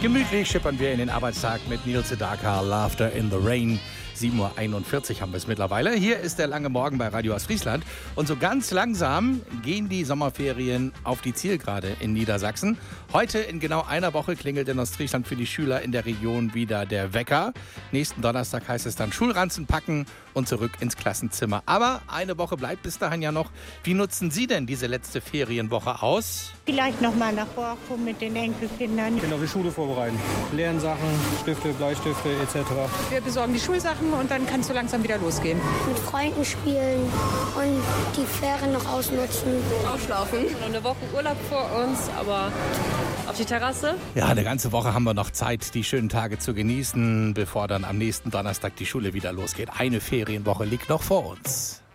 Gemütlich schippern wir in den Arbeitstag mit Neil Sedaka, Laughter in the Rain. 7:41 Uhr haben wir es mittlerweile. Hier ist der lange Morgen bei Radio Ostfriesland. Und so ganz langsam gehen die Sommerferien auf die Zielgerade in Niedersachsen. Heute in genau einer Woche klingelt in Ostfriesland für die Schüler in der Region wieder der Wecker. Nächsten Donnerstag heißt es dann Schulranzen packen und zurück ins Klassenzimmer. Aber eine Woche bleibt bis dahin ja noch. Wie nutzen Sie denn diese letzte Ferienwoche aus? Vielleicht noch mal nach Borkum mit den Enkelkindern. Genau, die Schule vorbereiten. Lernsachen, Stifte, Bleistifte etc. Wir besorgen die Schulsachen und dann kann es so langsam wieder losgehen. Mit Freunden spielen und die Ferien noch ausnutzen. Ausschlafen. Noch eine Woche Urlaub vor uns, aber auf die Terrasse. Ja, eine ganze Woche haben wir noch Zeit, die schönen Tage zu genießen, bevor dann am nächsten Donnerstag die Schule wieder losgeht. Eine Ferienwoche liegt noch vor uns.